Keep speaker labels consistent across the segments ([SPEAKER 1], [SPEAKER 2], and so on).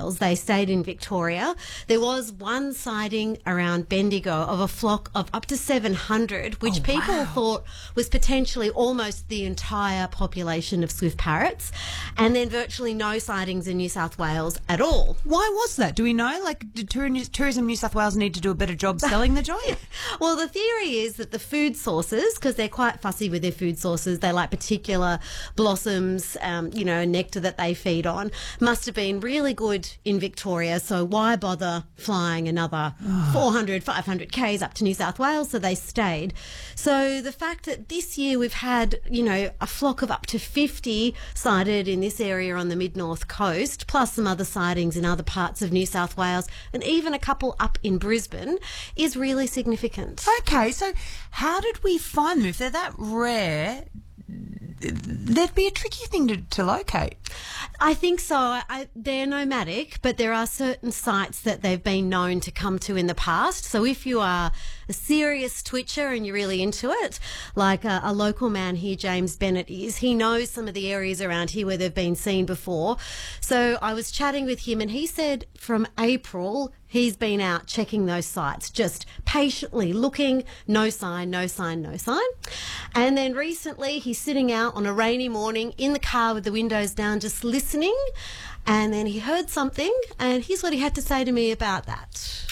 [SPEAKER 1] Wales. They stayed in Victoria. There was one sighting around Bendigo of a flock of up to 700, which people thought was potentially almost the entire population of swift parrots, and then virtually no sightings in New South Wales at all.
[SPEAKER 2] Why was that? Do we know? Like, did Tourism New South Wales need to do a better job selling the joint?
[SPEAKER 1] Well, the theory is that the food sources, because they're quite fussy with their food sources, they like particular blossoms, nectar that they feed on, must have been really good in Victoria, so why bother flying another 400, 500 k's up to New South Wales? So they stayed. So the fact that this year we've had, a flock of up to 50 sighted in this area on the mid-north coast, plus some other sightings in other parts of New South Wales, and even a couple up in Brisbane, is really significant.
[SPEAKER 2] Okay, so how did we find them? If they're that rare, that'd be a tricky thing to locate.
[SPEAKER 1] I think so. They're nomadic, but there are certain sites that they've been known to come to in the past. So if you are a serious twitcher and you're really into it, like a local man here, James Bennett is, he knows some of the areas around here where they've been seen before. So I was chatting with him and he said from April he's been out checking those sites, just patiently looking, no sign, no sign, no sign. And then recently he's sitting out on a rainy morning in the car with the windows down just listening, and then he heard something, and here's what he had to say to me about that.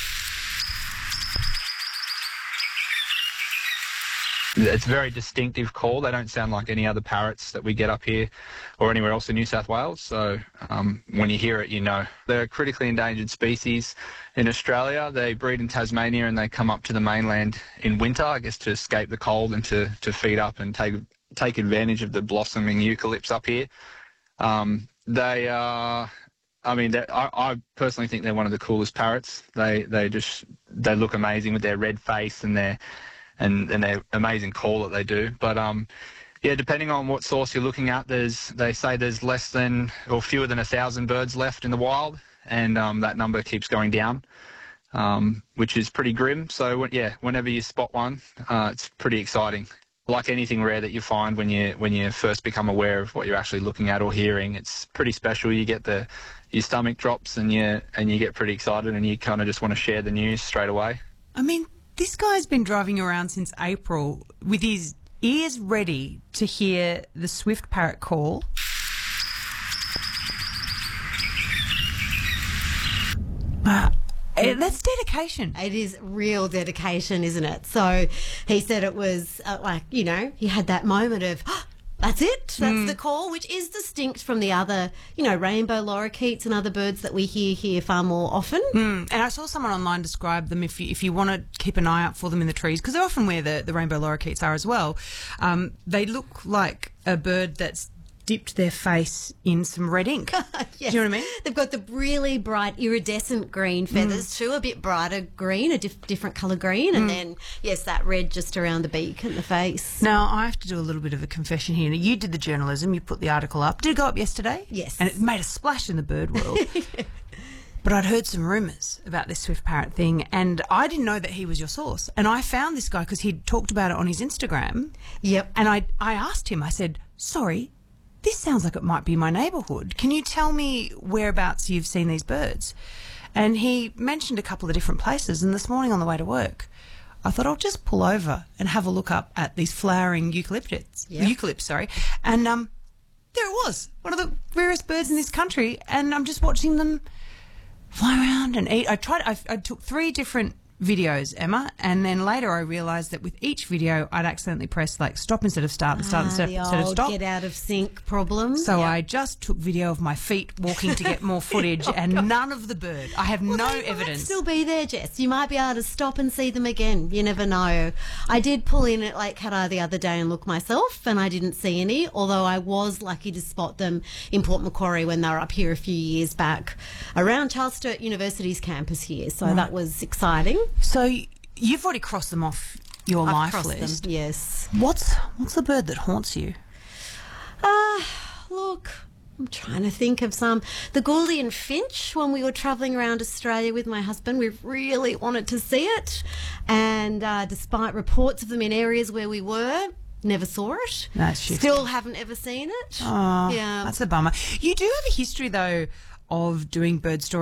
[SPEAKER 3] It's a very distinctive call. They don't sound like any other parrots that we get up here or anywhere else in New South Wales. So when you hear it, you know. They're a critically endangered species in Australia. They breed in Tasmania and they come up to the mainland in winter, I guess, to escape the cold and to feed up and take advantage of the blossoming eucalypts up here. They are... I personally think they're one of the coolest parrots. They look amazing with their red face and their amazing call that they do. But depending on what source you're looking at, they say there's less than or fewer than 1,000 birds left in the wild, and that number keeps going down, which is pretty grim. So whenever you spot one, it's pretty exciting. Like anything rare that you find when you first become aware of what you're actually looking at or hearing, it's pretty special. You get your stomach drops and you get pretty excited, and you kind of just want to share the news straight away.
[SPEAKER 2] I mean, this guy's been driving around since April with his ears ready to hear the swift parrot call. That's dedication.
[SPEAKER 1] It is real dedication, isn't it? So he said it was he had that moment of, that's it, that's the call, which is distinct from the other, rainbow lorikeets and other birds that we hear here far more often.
[SPEAKER 2] And I saw someone online describe them, if you want to keep an eye out for them in the trees, because they're often where the rainbow lorikeets are as well. They look like a bird that's dipped their face in some red ink.
[SPEAKER 1] Yes.
[SPEAKER 2] Do you know what I mean?
[SPEAKER 1] They've got the really bright iridescent green feathers too, a bit brighter green, a different colour green, and then, yes, that red just around the beak and the face.
[SPEAKER 2] Now, I have to do a little bit of a confession here. Now, you did the journalism, you put the article up. Did it go up yesterday?
[SPEAKER 1] Yes.
[SPEAKER 2] And it made a splash in the bird world. But I'd heard some rumours about this swift parrot thing, and I didn't know that he was your source. And I found this guy because he'd talked about it on his Instagram.
[SPEAKER 1] Yep.
[SPEAKER 2] And I asked him, I said, sorry, this sounds like it might be my neighbourhood. Can you tell me whereabouts you've seen these birds? And he mentioned a couple of different places, and this morning on the way to work, I thought I'll just pull over and have a look up at these flowering eucalypts, and there it was, one of the rarest birds in this country, and I'm just watching them fly around and eat. I took 3 different videos, Emma, and then later I realised that with each video I'd accidentally press stop instead of start and start instead of stop.
[SPEAKER 1] Get out of sync problem.
[SPEAKER 2] So I just took video of my feet walking to get more footage and none of the bird. I have no evidence.
[SPEAKER 1] Might still be there, Jess. You might be able to stop and see them again. You never know. I did pull in at Lake Hadar the other day and look myself, and I didn't see any, although I was lucky to spot them in Port Macquarie when they were up here a few years back around Charles Sturt University's campus here. So that was exciting.
[SPEAKER 2] So you've already crossed them off your life list.
[SPEAKER 1] Them, yes.
[SPEAKER 2] What's the bird that haunts you?
[SPEAKER 1] Look, I'm trying to think of some. The Gouldian finch, when we were travelling around Australia with my husband, we really wanted to see it. And despite reports of them in areas where we were, never saw it.
[SPEAKER 2] No,
[SPEAKER 1] still haven't ever seen it.
[SPEAKER 2] Oh,
[SPEAKER 1] yeah.
[SPEAKER 2] That's a bummer. You do have a history, though, of doing bird stories